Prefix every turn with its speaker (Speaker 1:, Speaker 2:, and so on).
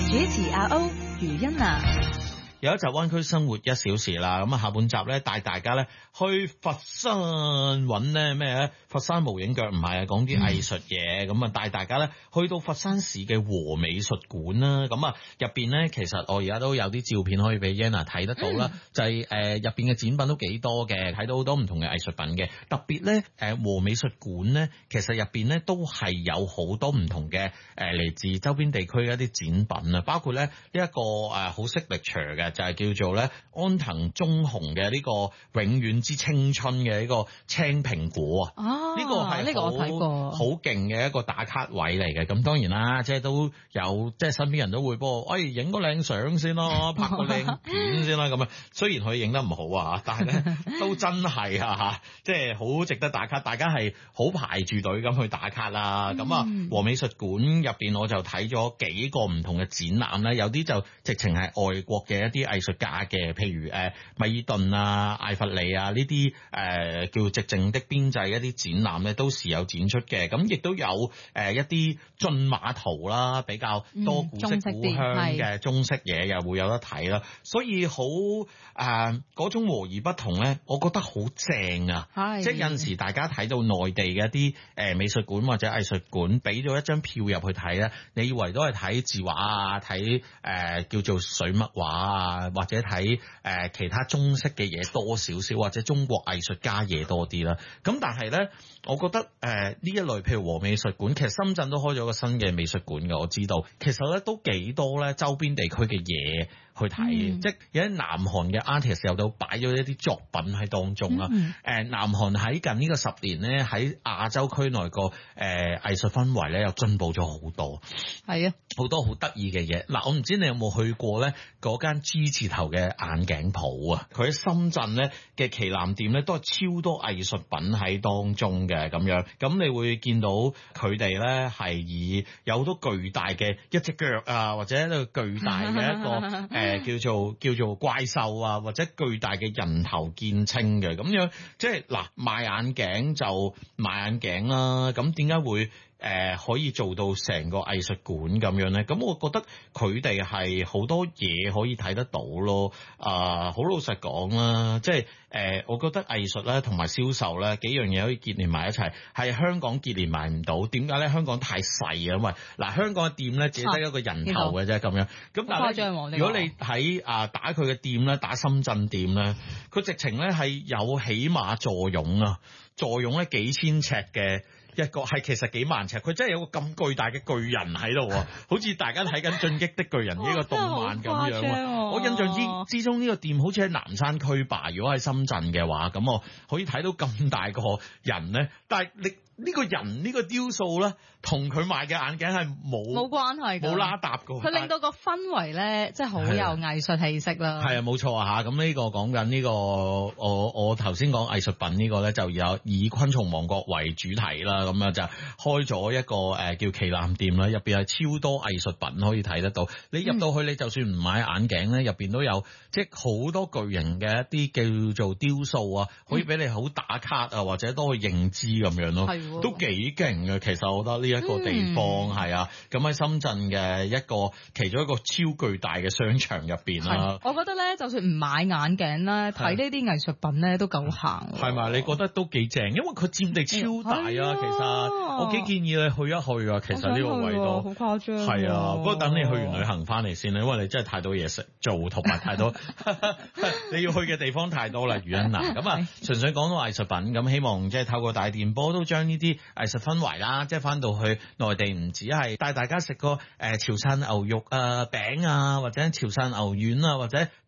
Speaker 1: 主持阿歐余欣娜。
Speaker 2: 有一集灣區生活1小時啦，咁啊下半集咧帶大家咧去佛山揾咧咩咧？佛山無影腳唔係啊，講啲藝術嘢，咁啊帶大家咧去到佛山市嘅和美術館啦。咁啊入邊咧，其實我而家都有啲照片可以俾 Yana 睇得到啦，就係入邊嘅展品都幾多嘅，睇到好多唔同嘅藝術品嘅。特別咧和美術館咧，其實入邊咧都係有好多唔同嘅嚟自周邊地區嘅一啲展品啊，包括咧呢一個好色力場嘅。就係叫做咧安藤忠雄嘅呢個永遠之青春嘅呢個青蘋果啊！呢個係呢個我睇過，好勁嘅一個打卡位嚟嘅。咁當然啦，即係都有，即係身邊人都會幫我，影個靚相先咯，拍個靚片先啦。咁啊，雖然佢影得唔好啊，但係咧都真係啊，即係好值得打卡。大家係好排住隊咁去打卡啦。咁啊，和美術館入邊我就睇咗幾個唔同嘅展覽咧，有啲就直情係外國嘅一啲藝術家嘅，譬如米爾頓啊、艾弗利啊呢啲叫寂靜的邊際一啲展覽咧，都時有展出嘅。咁亦都有一啲駿馬圖啦，比較多古色古香嘅中式嘢又會有得睇啦。所以好嗰種和而不同咧，我覺得好正啊！即係有陣時大家睇到內地嘅一啲美術館或者藝術館，俾咗一張票入去睇咧，你以為都係睇字畫啊，睇叫做水墨畫啊，或者睇其他中式嘅嘢多少少，或者中國藝術家嘢多啲啦。咁但係咧，我覺得呢一類譬如和美術館，其實深圳都開咗個新嘅美術館嘅，我知道。其實咧都幾多咧周邊地區嘅嘢去睇，即係有啲南韓嘅 artist 又都擺咗一啲作品喺當中啦。南韓喺近呢個10年咧，喺亞洲區內個藝術氛圍咧又進步咗好多。係啊，好多好得意嘅嘢。嗱，我唔知你有冇去過咧嗰間 G 字頭嘅眼鏡鋪啊？佢喺深圳咧嘅旗艦店咧都係超多藝術品喺當中嘅咁樣。咁你會見到佢哋咧係以有好多巨大嘅一隻腳啊，或者一個巨大嘅一個叫做怪獸啊，或者巨大嘅人頭見稱嘅咁樣。即係嗱，賣眼鏡就賣眼鏡啦。咁點解會可以做到成個藝術館咁樣咧？咁我覺得佢哋係好多嘢可以睇得到咯。好老實講啦，即係我覺得藝術咧同埋銷售咧幾樣嘢可以結連埋一齊，係香港結連埋唔到。點解咧？香港太細啊，因為嗱香港嘅店咧只得一個人頭嘅啫咁樣。咁但係如果你喺打佢嘅店咧，打深圳店咧，佢直情咧係有起碼坐擁啊，坐擁咧幾千尺嘅。一個係其實幾萬尺，佢真係有個咁巨大嘅巨人喺度喎，好似大家睇緊《進擊的巨人》呢個動漫咁樣。我印象之中呢個店好似喺南山區吧，如果喺深圳嘅話，咁我可以睇到咁大個人咧。但係你呢個人呢個雕塑咧，同佢賣嘅眼鏡係冇關係，冇拉搭㗎。
Speaker 1: 佢令到個氛圍咧，即係好有藝術氣息啦。
Speaker 2: 係啊，冇錯啊嚇。咁呢個講緊呢個我頭先講藝術品呢個咧，就有以昆蟲王國為主題啦。咁啊就開咗一個叫旗艦店啦，入邊係超多藝術品可以睇得到。你入到去，你就算唔買眼鏡咧，入邊都有即係好多巨型嘅一啲叫做雕塑啊，可以俾你好打卡啊，或者都去認知咁樣咯。都幾勁嘅，其實我覺得呢一個地方係啊，咁喺深圳嘅其中一個超巨大嘅商場入邊啦。
Speaker 1: 我覺得咧，就算唔買眼鏡咧，睇呢啲藝術品咧都夠行。
Speaker 2: 係咪？你覺得都幾正？因為佢佔地超大啊，其實我幾建議你去一去啊。其實呢個位度
Speaker 1: 好誇張。
Speaker 2: 係啊，不過等你去完旅行翻嚟先啦，因為你真係太多嘢食做，同埋太多你要去嘅地方太多啦，余欣娜。咁啊，純粹講到藝術品，咁希望即係透過大電波都將呢啲藝術氛圍啦，即係翻到去內地唔止係帶大家食個潮汕牛肉啊餅啊，或者潮汕牛丸啊，或者